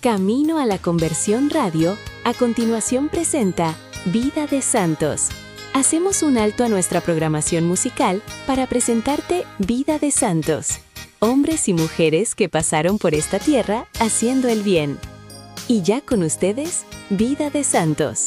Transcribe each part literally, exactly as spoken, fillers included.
Camino a la Conversión Radio, a continuación presenta Vida de Santos. Hacemos un alto a nuestra programación musical para presentarte Vida de Santos, hombres y mujeres que pasaron por esta tierra haciendo el bien. Y ya con ustedes, Vida de Santos.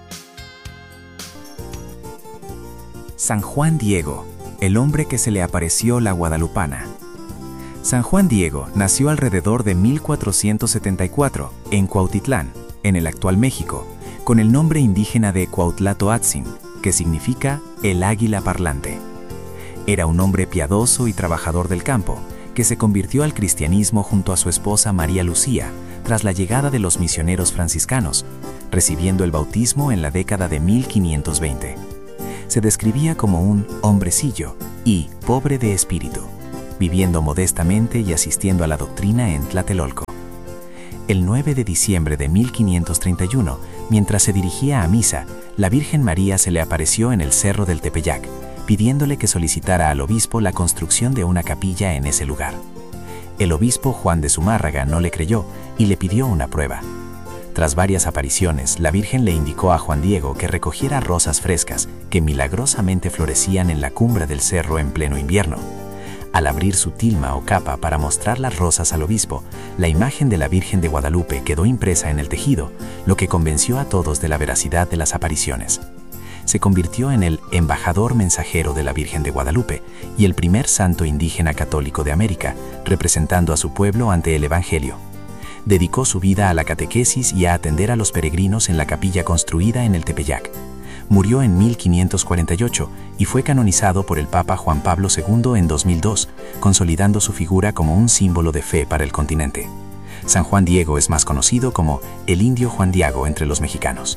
San Juan Diego, el hombre que se le apareció la guadalupana. San Juan Diego nació alrededor de mil cuatrocientos setenta y cuatro en Cuautitlán, en el actual México, con el nombre indígena de Cuauhtlatóatzin, que significa el águila parlante. Era un hombre piadoso y trabajador del campo, que se convirtió al cristianismo junto a su esposa María Lucía, tras la llegada de los misioneros franciscanos, recibiendo el bautismo en la década de mil quinientos veinte. Se describía como un hombrecillo y pobre de espíritu, viviendo modestamente y asistiendo a la doctrina en Tlatelolco. El nueve de diciembre de mil quinientos treinta y uno, mientras se dirigía a misa, la Virgen María se le apareció en el Cerro del Tepeyac, pidiéndole que solicitara al obispo la construcción de una capilla en ese lugar. El obispo Juan de Zumárraga no le creyó y le pidió una prueba. Tras varias apariciones, la Virgen le indicó a Juan Diego que recogiera rosas frescas que milagrosamente florecían en la cumbre del cerro en pleno invierno. Al abrir su tilma o capa para mostrar las rosas al obispo, la imagen de la Virgen de Guadalupe quedó impresa en el tejido, lo que convenció a todos de la veracidad de las apariciones. Se convirtió en el embajador mensajero de la Virgen de Guadalupe y el primer santo indígena católico de América, representando a su pueblo ante el Evangelio. Dedicó su vida a la catequesis y a atender a los peregrinos en la capilla construida en el Tepeyac. Murió en mil quinientos cuarenta y ocho y fue canonizado por el Papa Juan Pablo segundo en dos mil dos, consolidando su figura como un símbolo de fe para el continente. San Juan Diego es más conocido como el Indio Juan Diego entre los mexicanos.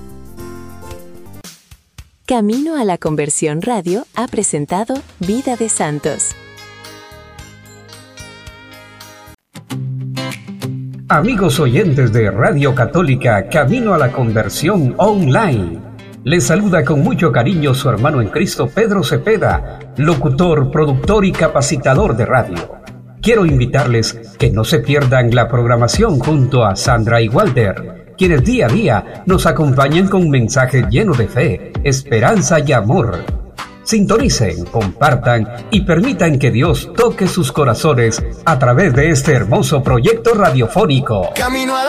Camino a la Conversión Radio ha presentado Vida de Santos. Amigos oyentes de Radio Católica Camino a la Conversión Online, les saluda con mucho cariño su hermano en Cristo Pedro Cepeda, locutor, productor y capacitador de radio. Quiero invitarles que no se pierdan la programación junto a Sandra y Walter, quienes día a día nos acompañan con mensajes llenos de fe, esperanza y amor. Sintonicen, compartan y permitan que Dios toque sus corazones a través de este hermoso proyecto radiofónico. Camino a la